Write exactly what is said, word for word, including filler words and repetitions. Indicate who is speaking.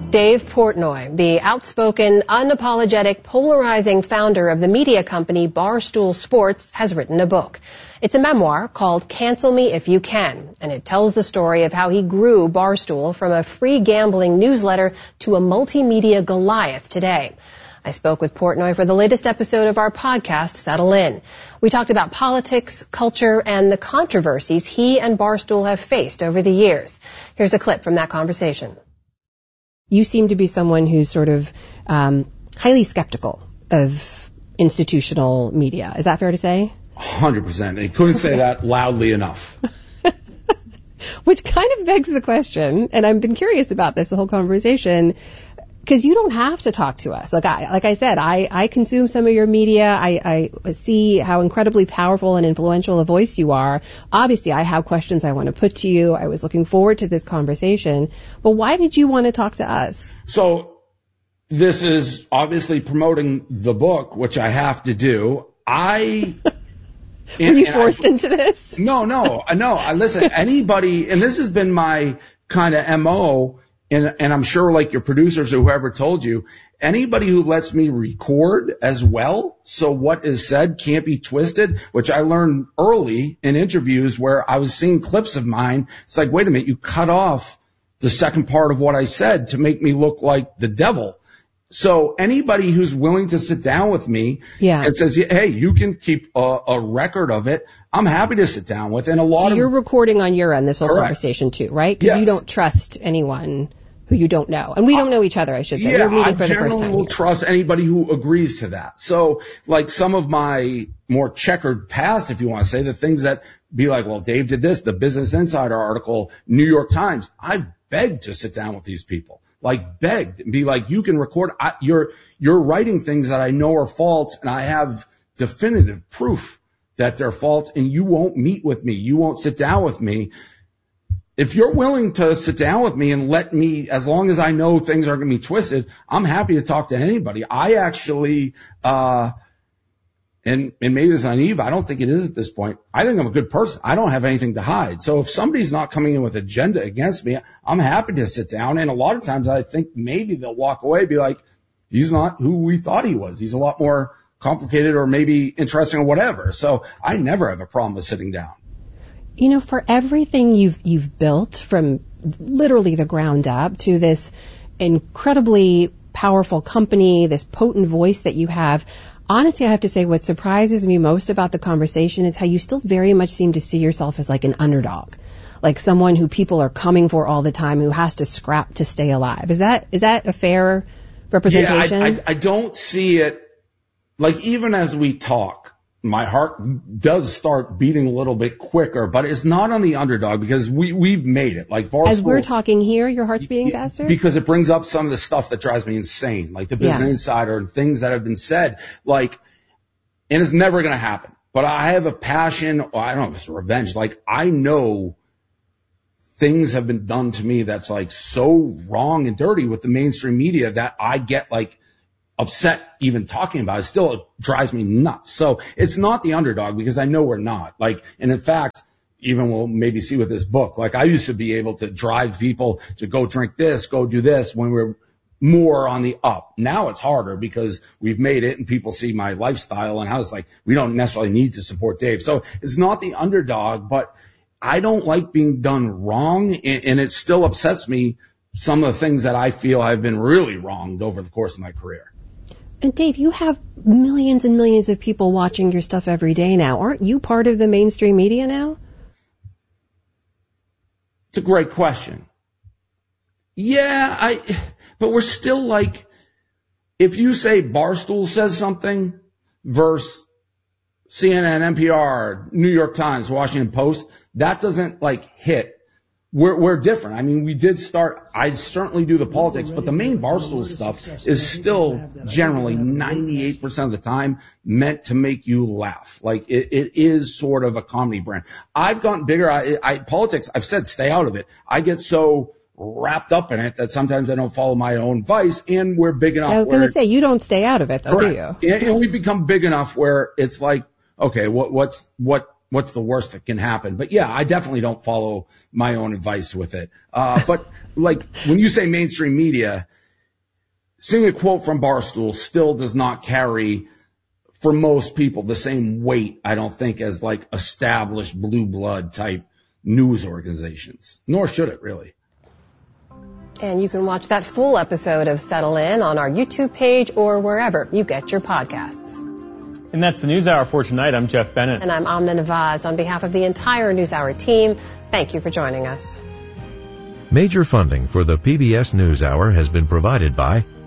Speaker 1: Dave Portnoy, the outspoken, unapologetic, polarizing founder of the media company Barstool Sports, has written a book. It's a memoir called Cancel Me If You Can, and it tells the story of how he grew Barstool from a free gambling newsletter to a multimedia Goliath today. I spoke with Portnoy for the latest episode of our podcast, Settle In. We talked about politics, culture, and the controversies he and Barstool have faced over the years. Here's a clip from that conversation. You seem to be someone who's sort of um, highly skeptical of institutional media. Is that fair to say?
Speaker 2: one hundred percent. He couldn't say that loudly enough.
Speaker 1: Which kind of begs the question, and I've been curious about this the whole conversation, because you don't have to talk to us. Like I, like I said, I, I consume some of your media. I, I see how incredibly powerful and influential a voice you are. Obviously, I have questions I want to put to you. I was looking forward to this conversation. But why did you want to talk to us?
Speaker 2: So this is obviously promoting the book, which I have to do. I...
Speaker 1: Were you forced I, into this?
Speaker 2: No, no, no. I listen, anybody, and this has been my kind of M O, and, and I'm sure like your producers or whoever told you, anybody who lets me record as well, so what is said can't be twisted, which I learned early in interviews where I was seeing clips of mine. It's like, wait a minute, you cut off the second part of what I said to make me look like the devil. So anybody who's willing to sit down with me yeah. and says, hey, you can keep a, a record of it, I'm happy to sit down with. And a lot
Speaker 1: so
Speaker 2: of
Speaker 1: you're recording on your end this whole correct. conversation too, right? Because yes. you don't trust anyone who you don't know. And we don't know each other, I should say.
Speaker 2: Yeah,
Speaker 1: We're meeting for
Speaker 2: I
Speaker 1: the first time.
Speaker 2: generally will
Speaker 1: here.
Speaker 2: trust anybody who agrees to that. So like some of my more checkered past, if you want to say, the things that be like, well, Dave did this, the Business Insider article, New York Times, I begged to sit down with these people. Like begged and be like, you can record, I, you're, you're writing things that I know are false and I have definitive proof that they're false and you won't meet with me. You won't sit down with me. If you're willing to sit down with me and let me, as long as I know things aren't going to be twisted, I'm happy to talk to anybody. I actually, uh, and, and maybe it's naive. I don't think it is at this point. I think I'm a good person. I don't have anything to hide. So if somebody's not coming in with agenda against me, I'm happy to sit down. And a lot of times I think maybe they'll walk away and be like, he's not who we thought he was. He's a lot more complicated or maybe interesting or whatever. So I never have a problem with sitting down.
Speaker 1: You know, for everything you've, you've built from literally the ground up to this incredibly powerful company, this potent voice that you have, honestly, I have to say what surprises me most about the conversation is how you still very much seem to see yourself as like an underdog, like someone who people are coming for all the time, who has to scrap to stay alive. Is that is that a fair representation?
Speaker 2: Yeah, I, I, I don't see it. Like even as we talk, my heart does start beating a little bit quicker, but it's not on the underdog because we, we've made it. Like Barstool,
Speaker 1: as we're talking here, your heart's beating faster?
Speaker 2: Because it brings up some of the stuff that drives me insane, like the Business yeah. Insider and things that have been said. Like, and it's never going to happen. But I have a passion, or I don't know if it's revenge. Like, I know things have been done to me that's like so wrong and dirty with the mainstream media that I get like upset even talking about it. Still, it drives me nuts. So it's not the underdog because I know we're not. Like, and in fact, even we'll maybe see with this book, like I used to be able to drive people to go drink this, go do this when we're more on the up. Now it's harder because we've made it and people see my lifestyle and I was like, we don't necessarily need to support Dave. So it's not the underdog, but I don't like being done wrong. And, and it still upsets me some of the things that I feel I've been really wronged over the course of my career.
Speaker 1: And Dave, you have millions and millions of people watching your stuff every day now. Aren't you part of the mainstream media now?
Speaker 2: It's a great question. Yeah, I, but we're still like, if you say Barstool says something versus C N N, N P R, New York Times, Washington Post, that doesn't like hit. We're, we're different. I mean, we did start, I certainly do the politics, but the main Barstool stuff is still generally ninety-eight percent of the time meant to make you laugh. Like it, it is sort of a comedy brand. I've gotten bigger. I, I, politics, I've said stay out of it. I get so wrapped up in it that sometimes I don't follow my own advice, and we're big enough.
Speaker 1: I was going to say, you don't stay out of it though,
Speaker 2: correct. do you? And, and we've become big enough where it's like, okay, what, what's, what, what's the worst that can happen? But yeah, I definitely don't follow my own advice with it. Uh, but like when you say mainstream media, seeing a quote from Barstool still does not carry, for most people, the same weight, I don't think, as like established blue blood type news organizations. Nor should it, really.
Speaker 1: And you can watch that full episode of Settle In on our YouTube page or wherever you get your podcasts.
Speaker 3: And that's the NewsHour for tonight. I'm Jeff Bennett.
Speaker 1: And I'm Amna Nawaz. On behalf of the entire NewsHour team, thank you for joining us.
Speaker 4: Major funding for the P B S NewsHour has been provided by